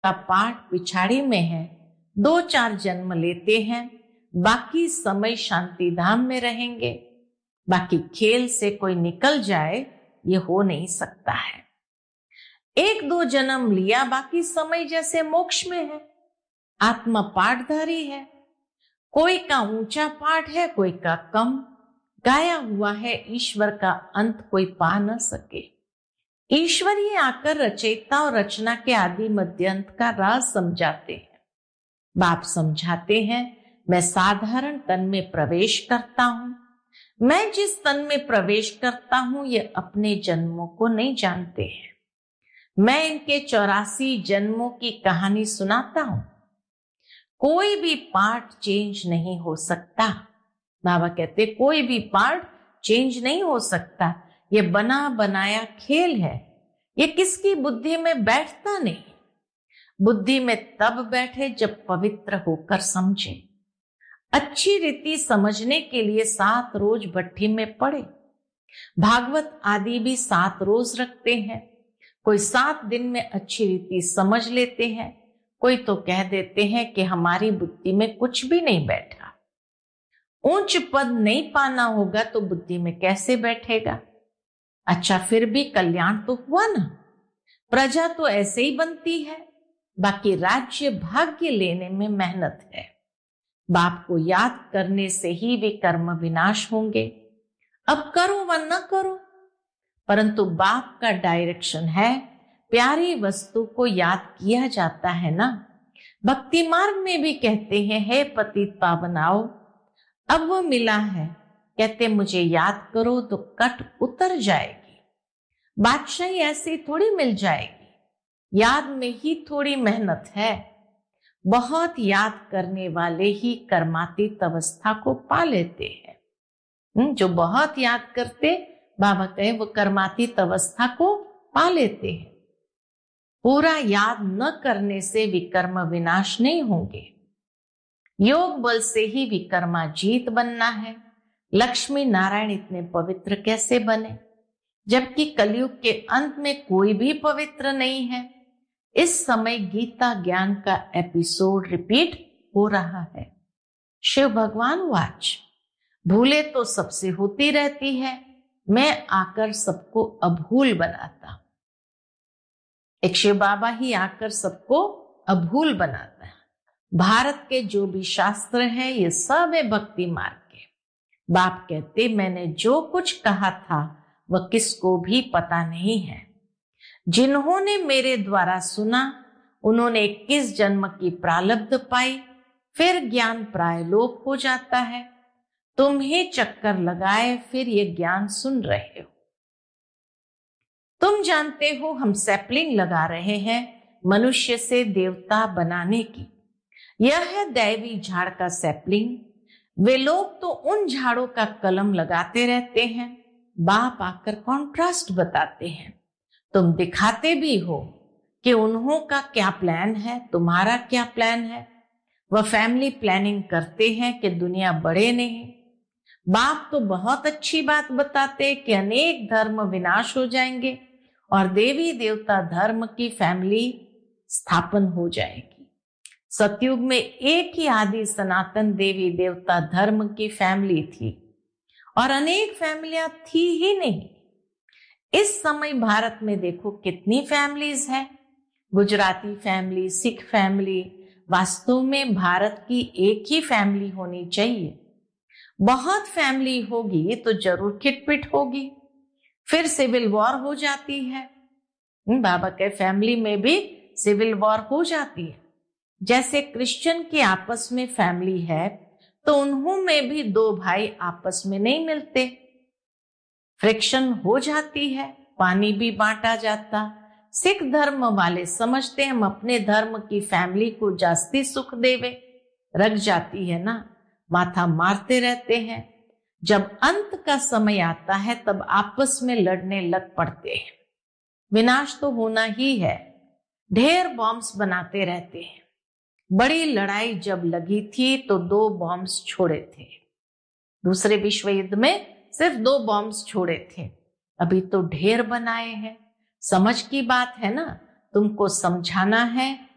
का पाठ पिछाड़ी में है, 2-4 जन्म लेते हैं, बाकी समय शांति धाम में रहेंगे। बाकी खेल से कोई निकल जाए ये हो नहीं सकता है। 1-2 जन्म लिया, बाकी समय जैसे मोक्ष में है। आत्मा पाठधारी है, कोई का ऊंचा पाठ है, कोई का कम। गाया हुआ है ईश्वर का अंत कोई पा न सके। ईश्वर ही आकर रचयिता और रचना के आदि मध्य अंत का राज समझाते हैं। बाप समझाते हैं, मैं साधारण तन में प्रवेश करता हूं। मैं जिस तन में प्रवेश करता हूं ये अपने जन्मों को नहीं जानते हैं। मैं इनके 84 जन्मों की कहानी सुनाता हूं। कोई भी पार्ट चेंज नहीं हो सकता। बाबा कहते कोई भी पार्ट चेंज नहीं हो सकता। ये बना बनाया खेल है। ये किसकी बुद्धि में बैठता नहीं। बुद्धि में तब बैठे जब पवित्र होकर समझे। अच्छी रीति समझने के लिए 7 रोज भट्ठी में पड़े। भागवत आदि भी 7 रोज रखते हैं। कोई 7 दिन में अच्छी रीति समझ लेते हैं, कोई तो कह देते हैं कि हमारी बुद्धि में कुछ भी नहीं बैठा। ऊंच पद नहीं पाना होगा तो बुद्धि में कैसे बैठेगा। अच्छा, फिर भी कल्याण तो हुआ ना। प्रजा तो ऐसे ही बनती है, बाकी राज्य भाग्य लेने में मेहनत है। बाप को याद करने से ही वे कर्म विनाश होंगे। अब करो व न करो, परंतु बाप का डायरेक्शन है। प्यारी वस्तु को याद किया जाता है ना। भक्ति मार्ग में भी कहते हैं, हे पतित पावन आओ। अब वो मिला है, कहते मुझे याद करो तो कट उतर जाएगी। बादशाही ऐसी थोड़ी मिल जाएगी। याद में ही थोड़ी मेहनत है। बहुत याद करने वाले ही कर्मातीत अवस्था को पा लेते हैं। जो बहुत याद करते, बाबा कहे, वो कर्मातीत अवस्था को पा लेते हैं। पूरा याद न करने से विकर्म विनाश नहीं होंगे। योग बल से ही विकर्माजीत बनना है। लक्ष्मी नारायण इतने पवित्र कैसे बने, जबकि कलयुग के अंत में कोई भी पवित्र नहीं है। इस समय गीता ज्ञान का एपिसोड रिपीट हो रहा है। शिव भगवान वाच, भूले तो सबसे होती रहती है, मैं आकर सबको अभूल बनाता। एक शिव बाबा ही आकर सबको अभूल बनाता है। भारत के जो भी शास्त्र हैं ये सब है भक्ति मार्ग के। बाप कहते मैंने जो कुछ कहा था वह किसको भी पता नहीं है। जिन्होंने मेरे द्वारा सुना उन्होंने 21 जन्म की प्रारब्ध पाई, फिर ज्ञान प्रायलोप हो जाता है। तुम्हें चक्कर लगाए फिर ये ज्ञान सुन रहे हो। तुम जानते हो हम सैपलिंग लगा रहे हैं मनुष्य से देवता बनाने की। यह है दैवी झाड़ का सैपलिंग। वे लोग तो उन झाड़ों का कलम लगाते रहते हैं। बाप आकर कॉन्ट्रास्ट बताते हैं। तुम दिखाते भी हो कि उन्हों का क्या प्लान है, तुम्हारा क्या प्लान है। वह फैमिली प्लानिंग करते हैं कि दुनिया बढ़े नहीं। बाप तो बहुत अच्छी बात बताते कि अनेक धर्म विनाश हो जाएंगे और देवी देवता धर्म की फैमिली स्थापन हो जाएगी। सतयुग में एक ही आदि सनातन देवी देवता धर्म की फैमिली थी और अनेक फैमिलियां थी ही नहीं। इस समय भारत में देखो कितनी फैमिलीज है। Gujarati family, Sikh family. वास्तव में भारत की एक ही फैमिली होनी चाहिए। बहुत फैमिली होगी तो जरूर खिटपिट होगी, फिर सिविल वॉर हो जाती है। बाबा के फैमिली में भी सिविल वॉर हो जाती है। जैसे क्रिश्चियन की आपस में फैमिली है तो उन्हों में भी 2 भाई आपस में नहीं मिलते, फ्रिक्शन हो जाती है, पानी भी बांटा जाता। सिख धर्म वाले समझते हम अपने धर्म की फैमिली को जास्ती सुख देवे, रख जाती है ना, माथा मारते रहते हैं। जब अंत का समय आता है तब आपस में लड़ने लग पड़ते हैं। विनाश तो होना ही है। ढेर बॉम्ब्स बनाते रहते हैं। बड़ी लड़ाई जब लगी थी तो 2 बॉम्ब्स छोड़े थे। दूसरे विश्व युद्ध में सिर्फ 2 बॉम्ब्स छोड़े थे, अभी तो ढेर बनाए हैं। समझ की बात है ना, तुमको समझाना है